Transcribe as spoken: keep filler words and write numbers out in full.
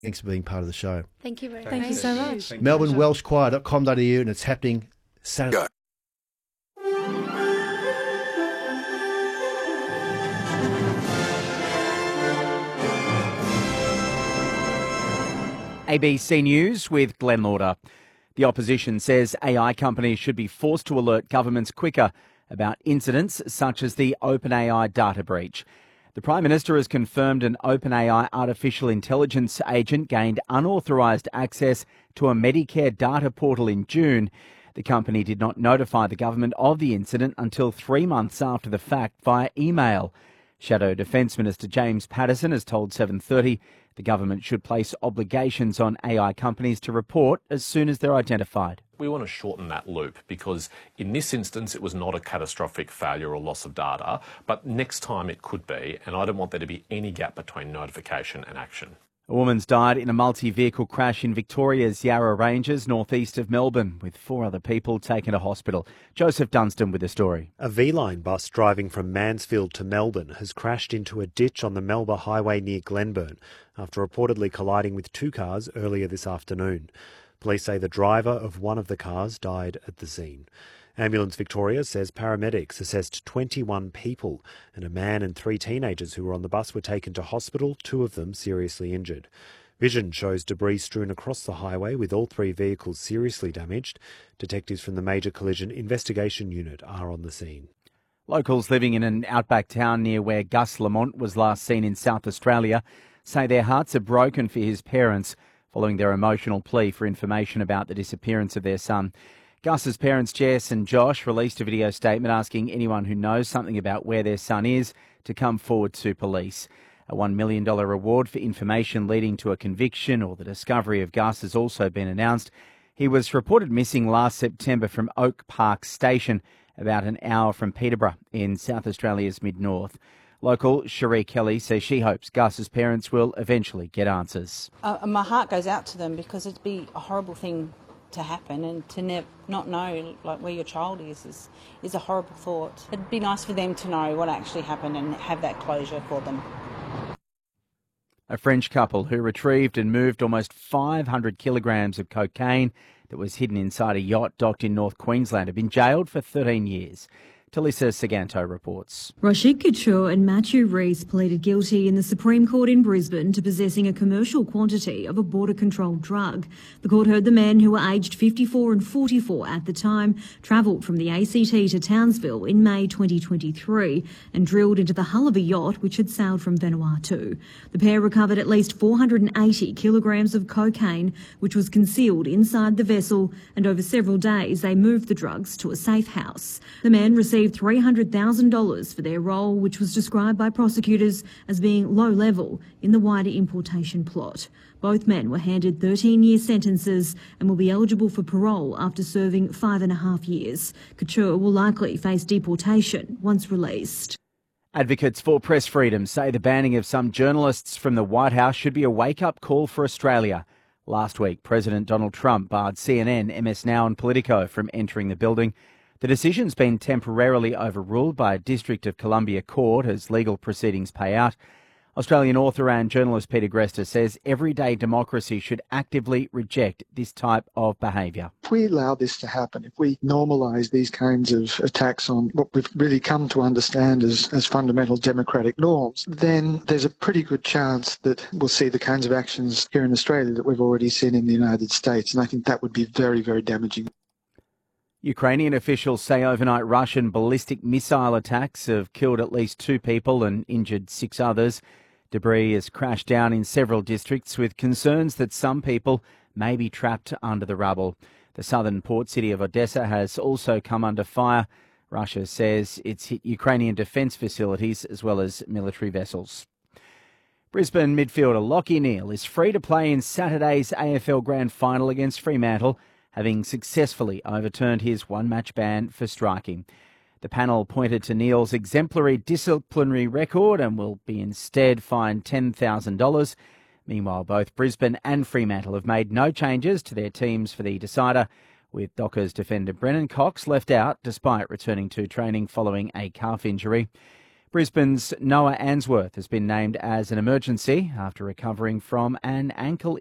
Thanks for being part of the show. Thank you very Thank much. you so much. melbourne welsh choir dot com dot a u, and it's happening Saturday. A B C News with Glenn Lauder. The opposition says A I companies should be forced to alert governments quicker about incidents such as the OpenAI data breach. The Prime Minister has confirmed an OpenAI artificial intelligence agent gained unauthorised access to a Medicare data portal in June. The company did not notify the government of the incident until three months after the fact via email. Shadow Defence Minister James Paterson has told seven thirty the government should place obligations on A I companies to report as soon as they're identified. We want to shorten that loop because in this instance it was not a catastrophic failure or loss of data, but next time it could be, and I don't want there to be any gap between notification and action. A woman's died in a multi-vehicle crash in Victoria's Yarra Ranges, northeast of Melbourne, with four other people taken to hospital. Joseph Dunstan with the story. A V-Line bus driving from Mansfield to Melbourne has crashed into a ditch on the Melba Highway near Glenburn after reportedly colliding with two cars earlier this afternoon. Police say the driver of one of the cars died at the scene. Ambulance Victoria says paramedics assessed twenty-one people and a man and three teenagers who were on the bus were taken to hospital, two of them seriously injured. Vision shows debris strewn across the highway with all three vehicles seriously damaged. Detectives from the Major Collision Investigation Unit are on the scene. Locals living in an outback town near where Gus Lamont was last seen in South Australia say their hearts are broken for his parents following their emotional plea for information about the disappearance of their son. Gus's parents, Jess and Josh, released a video statement asking anyone who knows something about where their son is to come forward to police. A one million dollars reward for information leading to a conviction or the discovery of Gus has also been announced. He was reported missing last September from Oak Park Station, about an hour from Peterborough in South Australia's mid-north. Local Cherie Kelly says she hopes Gus's parents will eventually get answers. Uh, my heart goes out to them because it'd be a horrible thing to happen, and to ne- not know like where your child is, is is a horrible thought. It'd be nice for them to know what actually happened and have that closure for them. A French couple who retrieved and moved almost five hundred kilograms of cocaine that was hidden inside a yacht docked in North Queensland have been jailed for thirteen years. Talisa Saganto reports. Rashid Couture and Matthew Rees pleaded guilty in the Supreme Court in Brisbane to possessing a commercial quantity of a border-controlled drug. The court heard the men, who were aged fifty-four and forty-four at the time, travelled from the A C T to Townsville in May twenty twenty-three and drilled into the hull of a yacht which had sailed from Vanuatu. The pair recovered at least four hundred eighty kilograms of cocaine, which was concealed inside the vessel, and over several days they moved the drugs to a safe house. The men received three hundred thousand dollars for their role, which was described by prosecutors as being low level in the wider importation plot. Both men were handed thirteen-year sentences and will be eligible for parole after serving five and a half years. Couture will likely face deportation once released. Advocates for press freedom say the banning of some journalists from the White House should be a wake-up call for Australia. Last week, President Donald Trump barred C N N, M S Now and Politico from entering the building. The decision's been temporarily overruled by a District of Columbia court as legal proceedings pay out. Australian author and journalist Peter Grester says everyday democracy should actively reject this type of behaviour. If we allow this to happen, if we normalise these kinds of attacks on what we've really come to understand as, as fundamental democratic norms, then there's a pretty good chance that we'll see the kinds of actions here in Australia that we've already seen in the United States. And I think that would be very, very damaging. Ukrainian officials say overnight Russian ballistic missile attacks have killed at least two people and injured six others. Debris has crashed down in several districts, with concerns that some people may be trapped under the rubble. The southern port city of Odessa has also come under fire. Russia says it's hit Ukrainian defence facilities as well as military vessels. Brisbane midfielder Lachie Neale is free to play in Saturday's A F L Grand Final against Fremantle, having successfully overturned his one-match ban for striking. The panel pointed to Neale's exemplary disciplinary record and will be instead fined ten thousand dollars. Meanwhile, both Brisbane and Fremantle have made no changes to their teams for the decider, with Dockers defender Brennan Cox left out despite returning to training following a calf injury. Brisbane's Noah Answorth has been named as an emergency after recovering from an ankle